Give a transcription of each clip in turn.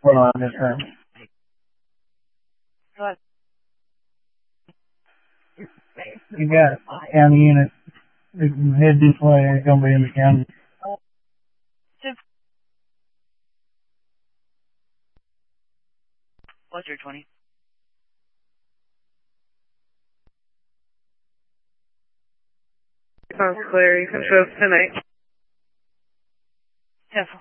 Hold on, this time. What? You got county unit. Head this way, it's gonna be in the county. What's your 20? Sounds clear. You can show us tonight. Careful.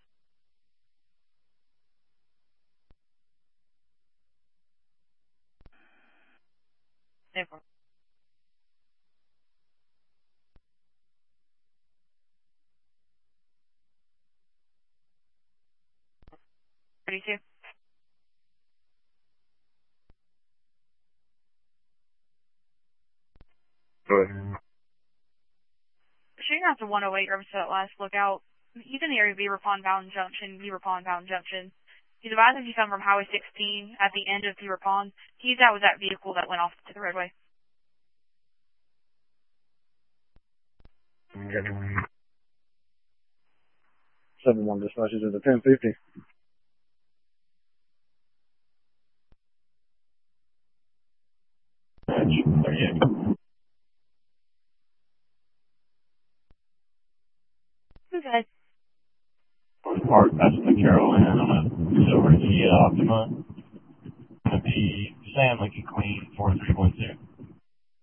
Careful. 32. Go ahead. Shooting out to 108 Riverside last lookout. He's in the area of Beaver Pond Mountain Junction, He's advised if you come from Highway 16 at the end of Beaver Pond, he's out with that vehicle that went off to the roadway. Okay. 7-1 dispatches at the 1050. Okay. Park, that's the Carolina. I'm gonna go over to the Optima. It's gonna be Sam Lincoln Queen 4312.